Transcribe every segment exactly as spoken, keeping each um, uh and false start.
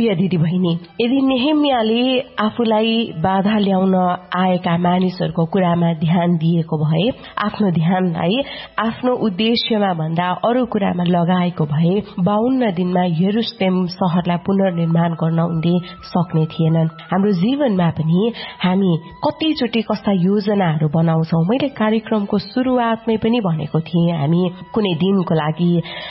प्रिय दिदी बहिनी, यदि नेहेमियाले आफूलाई बाधा ल्याउन आएका मानिसहरूको कुरामा ध्यान दिएको भए, आफ्नो ध्यानलाई आफ्नो उद्देश्यमा भन्दा अरू कुरामा लगाएको भए बाउन्न दिनमा यरुशलेम शहरलाई पुनर्निर्माण गर्न उनले सक्ने थिएनन्। हाम्रो जीवनमा पनि हामी कतिचोटि कस्ता योजनाहरू बनाउँछौ। मैले कार्यक्रमको सुरुवातमै पनि भनेको थिएँ, हामी कुनै दिनको लागि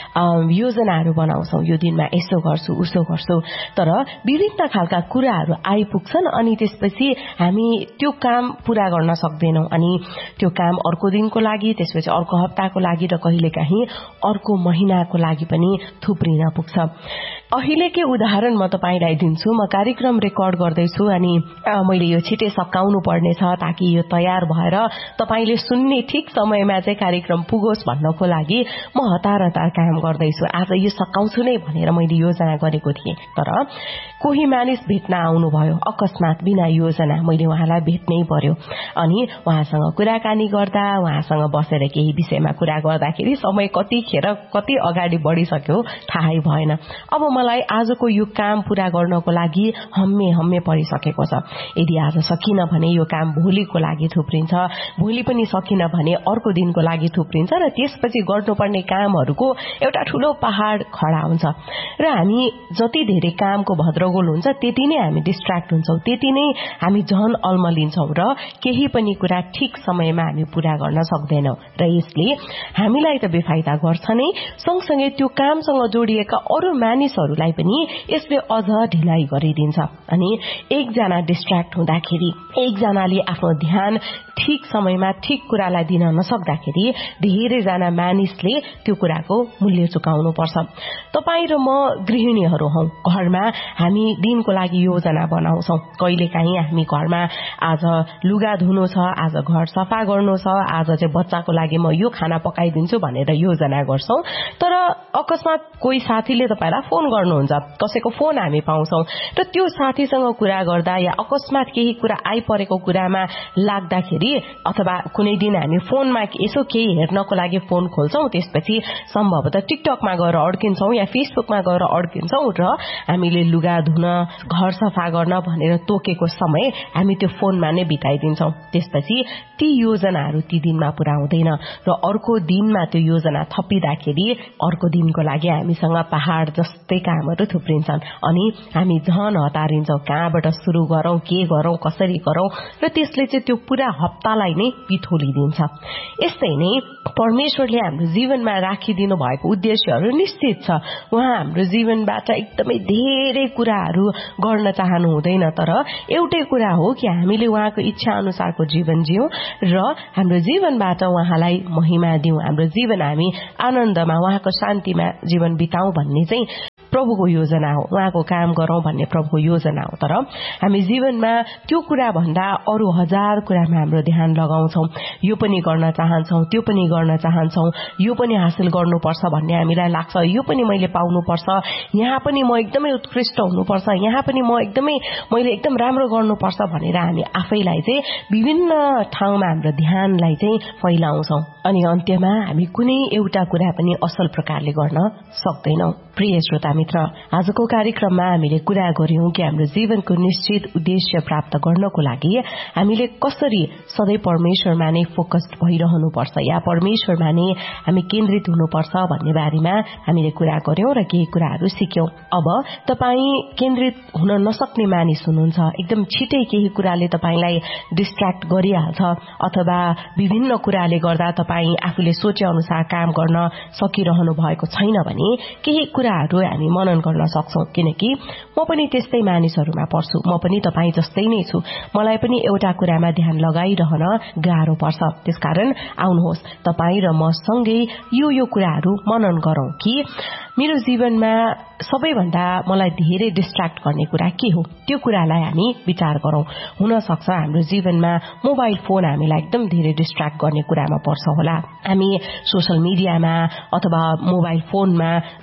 योजनाहरू बनाउँछौ, यो दिनमा यसो गर्छु उसो गर्छु, तर विभिन्न खालका कुराहरू आइपुग्छन् अनि त्यसपछि हामी त्यो काम पूरा गर्न सक्दैनौं अनि त्यो काम अर्को दिनको लागि, त्यसपछि अर्को हप्ताको लागि र कहिलेकाहीँ अर्को महिनाको लागि पनि थुप्रिन पुग्छ। अहिलेकै उदाहरण म तपाईलाई दिन्छु। म कार्यक्रम रेकर्ड गर्दैछु अनि मैले यो छिटै सकाउनु पर्नेछ ताकि यो तयार भएर तपाईले सुन्ने ठीक समयमा चाहिँ कार्यक्रम पुगोस् भन्नको लागि म हतार हतार काम गर्दैछु। आज यो सकाउँछु नै भनेर मैले योजना गरेको थिएँ, तर कोही मानिस भेट्न आउनुभयो अकस्मात बिना योजना। मैले उहाँलाई भेट्नै पर्यो अनि उहाँसँग कुराकानी गर्दा, उहाँसँग बसेर केही विषयमा कुरा गर्दाखेरि समय कतिखेर कति अगाडि बढिसक्यो थाहै भएन। अब मलाई आजको यो काम पूरा गर्नको लागि हम्मे हम्मे परिसकेको छ। यदि आज सकिन भने यो काम भोलिको लागि थुप्रिन्छ, भोलि पनि सकिन भने अर्को दिनको लागि थुप्रिन्छ र त्यसपछि गर्नुपर्ने कामहरूको एउटा ठूलो पहाड़ खडा हुन्छ र हामी जति धेरै कामको भद्रगोल हुन्छ त्यति नै हामी डिस्ट्र्याक्ट हुन्छौं, त्यति नै हामी झन अल्मलिन्छौं र केही पनि कुरा ठीक समयमा हामी पूरा गर्न सक्दैनौं र यसले हामीलाई त बेफाइदा गर्छ नै, सँगसँगै त्यो कामसँग जोडिएका अरू मानिसहरूलाई पनि यसले अझ ढिलाइ गरिदिन्छ। अनि एकजना डिस्ट्र्याक्ट हुँदाखेरि, एकजनाले आफ्नो ध्यान ठीक समयमा ठीक कुरालाई दिन नसक्दाखेरि धेरैजना मानिसले त्यो कुराको मूल्य चुकाउनु पर्छ। तपाईँ र म गृहिणीहरू हौं, घरमा हामी दिनको लागि योजना बनाउँछौं। कहिलेकाहीँ हामी घरमा आज लुगा धुनु छ, आज घर सफा गर्नु छ, आज चाहिँ बच्चाको लागि म यो खाना पकाइदिन्छु भनेर योजना गर्छौं, तर अकस्मात कोही साथीले तपाईलाई फोन गर्नुहुन्छ, कसैको फोन हामी पाउँछौं र त्यो साथीसँग कुरा गर्दा या अकस्मात केही कुरा आइपरेको कुरामा लाग्दाखेरि अथवा कुनै दिन हामी फोनमा यसो केही हेर्नको लागि फोन खोल्छौं, त्यसपछि सम्भवतः टिकटकमा गएर अड्किन्छौं या फेसबुकमा गएर अड्किन्छौं र हामीले लुगा धुन, घर सफा गर्न भनेर तोकेको समय हामी त्यो फोनमा नै बिताइदिन्छौं। त्यसपछि ती योजनाहरू ती दिनमा पूरा हुँदैन र अर्को दिनमा त्यो योजना थपिँदाखेरि अर्को दिनको लागि हामीसँग पहाड़ जस्तै कामहरू थुप्रिन्छन् अनि हामी झन हतारिन्छौं, कहाँबाट सुरु गरौं, के गरौं, कसरी गरौं र त्यसले चाहिँ त्यो पूरा हप्तालाई नै पिथोलिदिन्छ। यस्तै नै परमेश्वरले हाम्रो जीवनमा राखिदिनु भएको उद्देश्यहरू निश्चित छ। उहाँ हाम्रो जीवनबाट एकदमै धेरै कुराहरू गर्न चाहनु हुँदैन, तर एउटै कुरा हो कि हामीले उहाँको इच्छा अनुसारको जीवन जियौं र हाम्रो जीवनबाट उहाँलाई महिमा दिउँ, हाम्रो जीवन हामी आनन्दमा, उहाँको शान्तिमा जीवन बिताउँ भन्ने चाहिँ प्रभुको योजना हो, उहाँको काम गरौं भन्ने प्रभुको योजना हो। तर हामी जीवनमा त्यो कुरा भन्दा अरू हजार कुरामा हाम्रो ध्यान लगाउँछौं। यो पनि गर्न चाहन्छौं, त्यो पनि गर्न चाहन्छौं, यो पनि हासिल गर्नुपर्छ भन्ने हामीलाई लाग्छ, यो पनि मैले पाउनुपर्छ, यहाँ पनि म एकदमै उत्कृष्ट हुनुपर्छ, यहाँ पनि म एकदमै मैले एकदम राम्रो गर्नुपर्छ भनेर हामी आफैलाई चाहिँ विभिन्न ठाउँमा हाम्रो ध्यानलाई चाहिँ फैलाउँछौं अनि अन्त्यमा हामी कुनै एउटा कुरा पनि असल प्रकारले गर्न सक्दैनौं। प्रिय श्रोता मित्र, आजको कार्यक्रममा हामीले कुरा गर्यौं कि हाम्रो जीवनको निश्चित उद्देश्य प्राप्त गर्नको लागि हामीले कसरी सधैँ परमेश्वरमा नै फोकस्ड भइरहनुपर्छ या परमेश्वरमा नै हामी केन्द्रित हुनुपर्छ भन्ने बारेमा हामीले कुरा गर्यौं र केही कुराहरू सिक्यौं। अब तपाई केन्द्रित हुन नसक्ने मानिस हुनुहुन्छ, एकदम छिटै केही कुराले तपाईलाई डिस्ट्र्याक्ट गरिहाल्छ अथवा विभिन्न कुराले गर्दा तपाई आफूले सोचे अनुसार काम गर्न सकिरहनु भएको छैन भने केही कुराहरू हामी मनन गर्न सक्छौं, किनकि म पनि त्यस्तै मानिसहरूमा पर्छु, म पनि तपाई जस्तै नै छु, मलाई पनि एउटा कुरामा ध्यान लगाइरहन गाह्रो पर्छ। त्यसकारण आउनुहोस् तपाई र म सँगै यो यो कुराहरू मनन गरौं कि मेरो जीवनमा सबैभन्दा मलाई धेरै डिस्ट्र्याक्ट गर्ने कुरा के हो, त्यो कुरालाई हामी विचार गरौं। हुन सक्छ हाम्रो जीवनमा मोबाइल फोन हामीलाई एकदम धेरै डिस्ट्र्याक्ट गर्ने कुरामा पर्छ होला, हामी सोशल मिडियामा अथवा मोबाइल फोनमा नचाहिने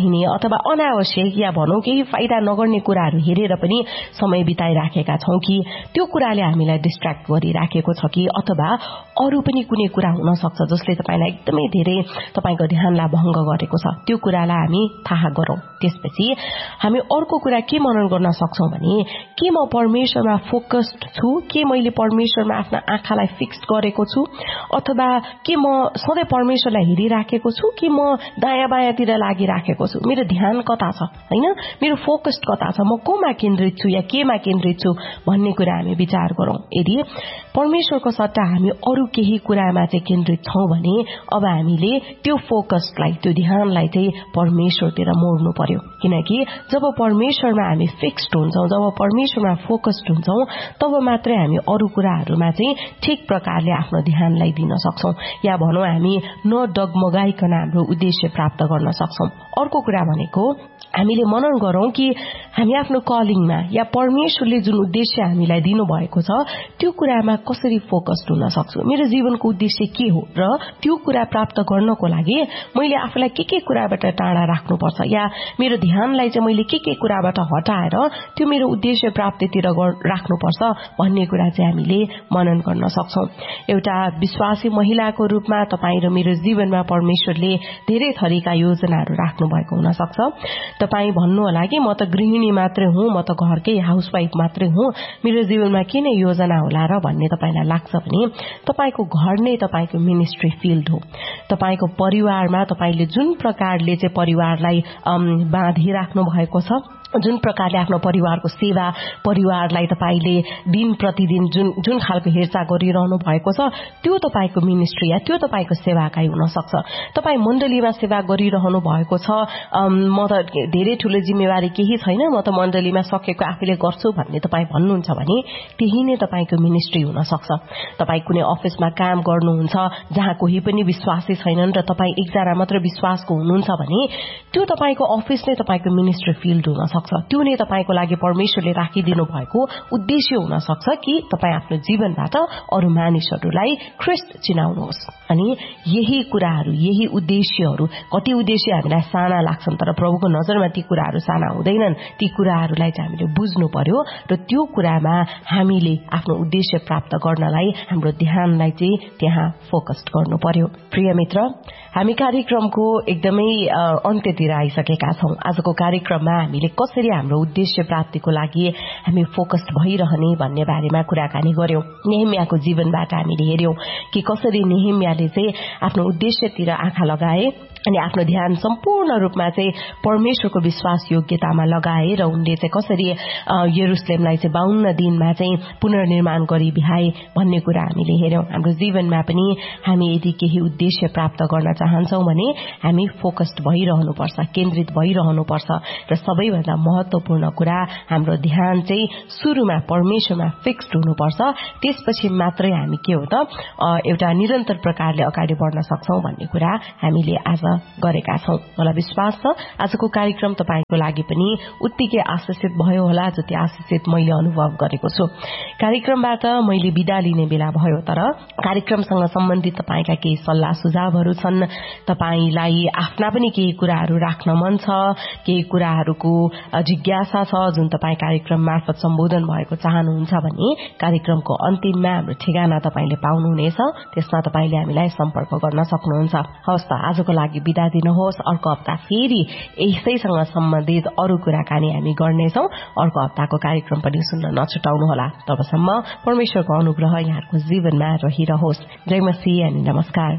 चाहिने अथवा अनावश्यक या भनौं केही फाइदा नगर्ने कुराहरू हेरेर पनि समय बिताइराखेका छौं कि त्यो कुराले हामीलाई डिस्ट्र्याक्ट गरिराखेको छ कि अथवा अरू पनि कुनै कुरा हुन सक्छ जसले तपाईलाई एकदमै धेरै तपाईको ध्यानलाई भंग गरेको छ त्यो कुरालाई हामी थाहा गरौं। त्यसपछि हामी अर्को कुरा के मनन गर्न सक्छौं भने के म परमेश्वरमा फोकस्ड छु, के मैले परमेश्वरमा आफ्ना आँखालाई फिक्स्ड गरेको छु अथवा के म सधैँ परमेश्वरलाई हेरिराखेको छु कि म दायाँ बायाँतिर लागिराखेको छु, मेरो ध्यान कता छ हैन, मेरो फोकस्ड कता छ, म कोमा केन्द्रित छु या केमा केन्द्रित छु भन्ने कुरा हामी विचार गरौं। यदि परमेश्वरको सट्टा हामी अरू केही कुरामा चाहिँ केन्द्रित छौं भने अब हामीले त्यो फोकसलाई त्यो ध्यानलाई चाहिँ परमेश्वरतिर मोड्नु पर्यो। किनकि जब परमेश्वरमा हामी फिक्स्ड हुन्छौं, जब परमेश्वरमा फोकस्ड हुन्छौं तब मात्रै हामी अरू कुराहरूमा चाहिँ ठीक प्रकारले आफ्नो ध्यानलाई दिन सक्छौं या भनौं हामी न डगमगाइकन हाम्रो उद्देश्य प्राप्त गर्न सक्छौं। अर्को कुरा भनेको हामीले मनन गरौं कि हामी आफ्नो कलिङमा या परमेश्वरले जुन उद्देश्य हामीलाई दिनु भएको छ त्यो कुरामा कसरी फोकस्ड हुन सक्छु, मेरो जीवनको उद्देश्य के हो र त्यो कुरा प्राप्त गर्नको लागि मैले आफूलाई के के कुराबाट टाढा राख्नुपर्छ या मेरो ध्यानलाई चाहिँ मैले के के कुराबाट हटाएर त्यो मेरो उद्देश्य प्राप्तितिर राख्नुपर्छ भन्ने कुरा चाहिँ हामीले मनन गर्न सक्छौं। एउटा विश्वासी महिलाको रूपमा तपाई र मेरो जीवनमा परमेश्वरले धेरै थरीका योजनाहरू राख्नु भएको हुन सक्छ। तपाई भन्नु होला कि म त गृहिणी मात्रै हुँ, म त घरकै हाउसवाइफ मात्रै हुँ, मेरो जीवनमा किन योजना होला र भन्ने तपाईलाई लाग्छ भने तपाईको घर नै तपाईको मिनिस्ट्री फिल्ड हो। तपाईको परिवारमा तपाईले जुन प्रकारले चाहिँ परिवारलाई बाँधिराख्नु भएको छ, जुन प्रकारले आफ्नो परिवारको सेवा, परिवारलाई तपाईले दिन प्रतिदिन जुन जुन खालको हेरचाह गरिरहनु भएको छ त्यो तपाईको मिनिस्ट्री या त्यो तपाईको सेवाकाई हुन सक्छ। तपाई मण्डलीमा सेवा गरिरहनु भएको छ, म त धेरै ठूलो जिम्मेवारी केही छैन, म त मण्डलीमा सकेको आफैले गर्छु भन्ने तपाई भन्नुहुन्छ भने त्यही नै तपाईको मिनिस्ट्री हुन सक्छ। तपाई कुनै अफिसमा काम गर्नुहुन्छ जहाँ कोही पनि विश्वासी छैनन् र तपाई एकजना मात्र विश्वासको हुनुहुन्छ भने त्यो तपाईको अफिस नै तपाईको मिनिस्ट्री फिल्ड हुन सक्छ। त्यो नै तपाईको लागि परमेश्वरले राखिदिनु भएको उद्देश्य हुन सक्छ कि तपाई आफ्नो जीवनबाट अरू मानिसहरूलाई ख्रीष्ट चिनाउनुहोस्। अनि यही कुराहरू, यही उद्देश्यहरू, कति उद्देश्य हामीलाई साना लाग्छन् तर प्रभुको नजरमा ती कुराहरू साना हुँदैनन्। ती कुराहरूलाई चाहिँ हामीले बुझ्नु पर्यो र त्यो कुरामा हामीले आफ्नो उद्देश्य प्राप्त गर्नलाई हाम्रो ध्यानलाई चाहिँ त्यहाँ फोकस्ड गर्नु पर्यो। प्रिय मित्र, हामी कार्यक्रमको एकदमै अन्त्यतिर आइसकेका छौं। आजको कार्यक्रममा हामीले कसरी हाम्रो उद्देश्य प्राप्तिको लागि हामी फोकस्ड भइरहने भन्ने बारेमा कुराकानी गर्यौं। नेहेमियाको जीवनबाट हामीले हेर्यौं कि कसरी नेहेमियाले चाहिँ आफ्नो उद्देश्यतिर आँखा लगाए अनि आफ्नो ध्यान सम्पूर्ण रूपमा चाहिँ परमेश्वरको विश्वास योग्यतामा लगाए र उनले चाहिँ कसरी यरुशलेमलाई चाहिँ बाउन्न दिनमा चाहिँ पुनर्निर्माण गरी भ्याए भन्ने कुरा हामीले हेर्यौं। हाम्रो जीवनमा पनि हामी यदि केही उद्देश्य प्राप्त गर्न चाहन्छौं भने हामी फोकस्ड भइरहनुपर्छ, केन्द्रित भइरहनुपर्छ र सबैभन्दा महत्वपूर्ण कुरा हाम्रो ध्यान चाहिँ सुरुमा परमेश्वरमा फिक्स्ड हुनुपर्छ। त्यसपछि मात्रै हामी के हो त एउटा निरन्तर प्रकारले अगाडि बढ्न सक्छौं भन्ने कुरा हामीले आज गरेका छौं। मलाई विश्वास छ आजको कार्यक्रम तपाईको लागि पनि उत्तिकै आशिषित भयो होला जति आशिषित मैले अनुभव गरेको छु। कार्यक्रमबाट मैले बिदा लिने बेला भयो, तर कार्यक्रमसँग सम्बन्धित तपाईका केही सल्लाह सुझावहरू छन्, तपाईलाई आफ्ना पनि केही कुराहरू राख्न मन छ, केही कुराहरूको जिज्ञासा छ जुन तपाई कार्यक्रम मार्फत सम्बोधन भएको चाहनुहुन्छ भने कार्यक्रमको अन्तिममा हाम्रो ठेगाना तपाईले पाउनुहुनेछ, त्यसमा तपाईले हामीलाई सम्पर्क गर्न सक्नुहुन्छ। हवस् त, आजको लागि बिदा दिनुहोस्। अर्को हप्ता फेरि यसैसँग सम्बन्धित अरू कुराकानी हामी गर्नेछौं। अर्को हप्ताको कार्यक्रम पनि सुन्न नछुटाउनुहोला। तबसम्म परमेश्वरको अनुग्रह यहाँको जीवनमा रहिरहोस्। जय मसीह अनि नमस्कार।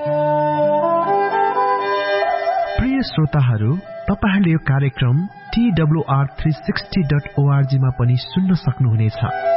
प्रिय श्रोताहरू, तपाईहरूले यो कार्यक्रम T W R three sixty dot ORG मा पनि सुन्न सक्नुहुनेछ।